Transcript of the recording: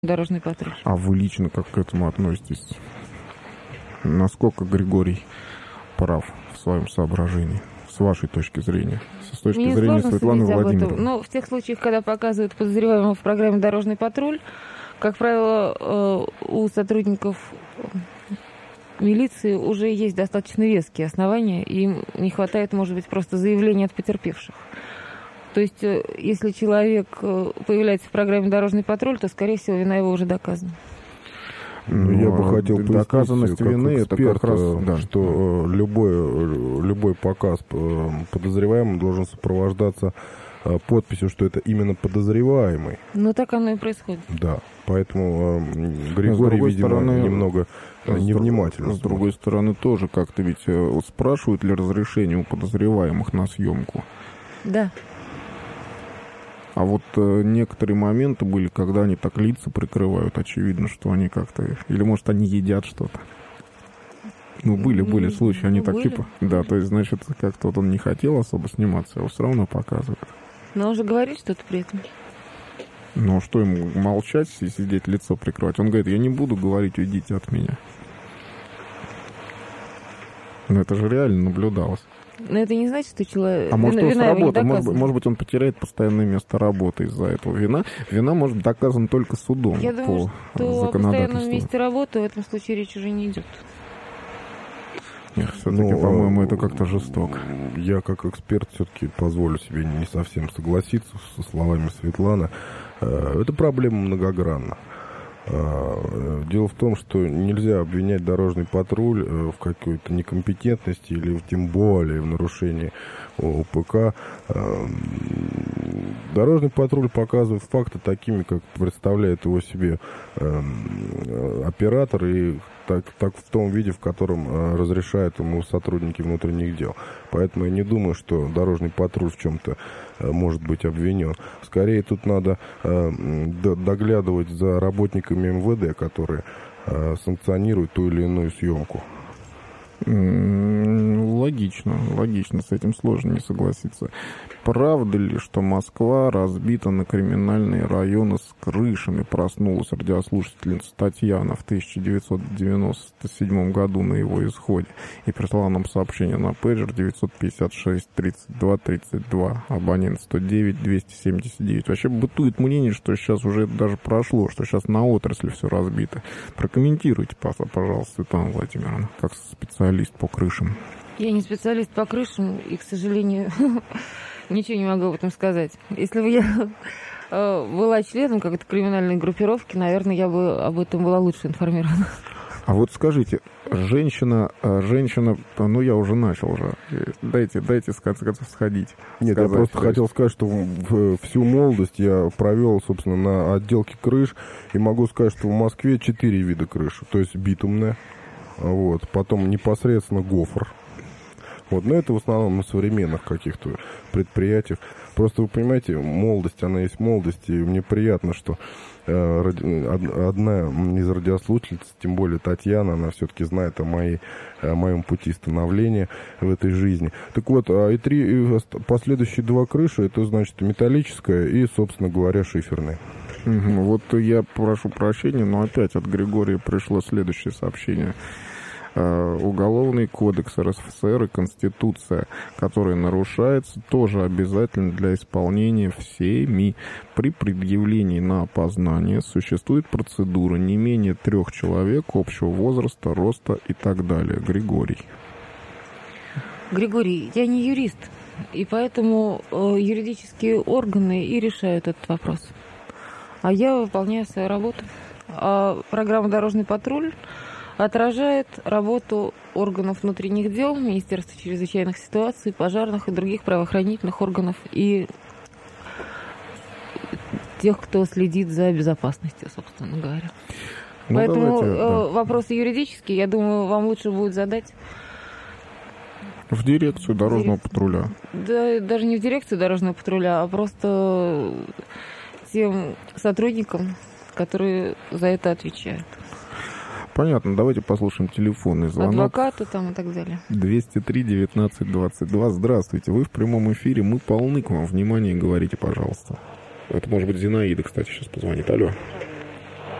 дорожный патруль. А вы лично как к этому относитесь? Насколько Григорий прав в своем соображении, с вашей точки зрения? С точки Мне зрения сложно Светланы судить об этом. Владимировны? Но в тех случаях, когда показывают подозреваемого в программе «Дорожный патруль», как правило, у сотрудников милиции уже есть достаточно веские основания, и им не хватает, может быть, просто заявления от потерпевших. То есть, если человек появляется в программе «Дорожный патруль», то, скорее всего, вина его уже доказана. Я бы хотел пояснить, доказанность как вины эксперт, это как раз, да, что любой показ подозреваемым должен сопровождаться подписью, что это именно подозреваемый. Ну, так оно и происходит. Да, поэтому Григорий, видимо, немного невнимательно. С другой стороны, тоже как-то ведь спрашивают ли разрешение у подозреваемых на съемку? Да. А вот некоторые моменты были, когда они так лица прикрывают, очевидно, что они как-то... Или, может, они едят что-то. Ну, были случаи, они так были. типа... Да, то есть, значит, как-то вот он не хотел особо сниматься, его все равно показывают. Но он же говорит что-то при этом. Ну, что ему, молчать и сидеть, лицо прикрывать? Он говорит, я не буду говорить, уйдите от меня. Но это же реально наблюдалось. Но это не значит, что человек... А может, он с работы, доказана. может быть, он потеряет постоянное место работы из-за этого. Вина может быть доказана только судом. Я думаю, что о постоянном месте работы в этом случае речь уже не идет. Нет, все-таки, по-моему, это как-то жестоко. Я, как эксперт, все-таки позволю себе не совсем согласиться со словами Светланы. Эта проблема многогранна. Дело в том, что нельзя обвинять дорожный патруль в какой-то некомпетентности или тем более в нарушении ОПК. Дорожный патруль показывает факты такими, как представляет его себе оператор, и так в том виде, в котором разрешают ему сотрудники внутренних дел. Поэтому я не думаю, что дорожный патруль в чем-то может быть обвинен. Скорее, тут надо доглядывать за работниками МВД, которые санкционируют ту или иную съемку. Логично, с этим сложно не согласиться. Правда ли, что Москва разбита на криминальные районы с крышами? Проснулась радиослушательница Татьяна в 1997 году на его исходе и прислала нам сообщение на пейджер 956-32-32, абонент 109-279. Вообще бытует мнение, что сейчас уже это даже прошло, что сейчас на отрасли все разбито. Прокомментируйте, пожалуйста, Светлана Владимировна, как специалист по крышам. Я не специалист по крышам, и, к сожалению, ничего не могу об этом сказать. Если бы я была членом какой-то криминальной группировки, наверное, я бы об этом была лучше информирована. А вот скажите, женщина, ну я уже начал уже, дайте сходить. Нет, я просто хотел сказать, что всю молодость я провел, собственно, на отделке крыш, и могу сказать, что в Москве 4 вида крыш, то есть битумная, вот, потом непосредственно гофр. Вот, но это в основном на современных каких-то предприятиях. Просто вы понимаете, молодость, она есть молодость, и мне приятно, что одна из радиослушательниц, тем более Татьяна, она все-таки знает о моем пути становления в этой жизни. Так вот, и последующие 2 крыши, это значит металлическая и, собственно говоря, шиферная. Вот я прошу прощения, но опять от Григория пришло следующее сообщение. Уголовный кодекс РСФСР и Конституция, который нарушается, тоже обязательно для исполнения всеми. При предъявлении на опознание существует процедура не менее 3 человек общего возраста, роста и так далее. Григорий, я не юрист, и поэтому юридические органы и решают этот вопрос. А я выполняю свою работу. А программа «Дорожный патруль» отражает работу органов внутренних дел, Министерства чрезвычайных ситуаций, пожарных и других правоохранительных органов и тех, кто следит за безопасностью, собственно говоря. Ну, поэтому вопросы юридические, я думаю, вам лучше будет задать в дирекцию дорожного патруля. Да, даже не в дирекцию дорожного патруля, а просто тем сотрудникам, которые за это отвечают. Понятно, давайте послушаем телефонный звонок. Адвокаты там и так далее. 203-19-22. Здравствуйте, вы в прямом эфире, мы полны к вам. Внимание, говорите, пожалуйста. Это может быть Зинаида, кстати, сейчас позвонит. Алло.